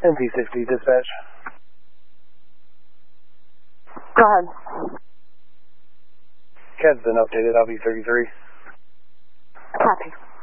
NP60 dispatch. Go ahead. CAD's been updated. I'll be 33. Copy.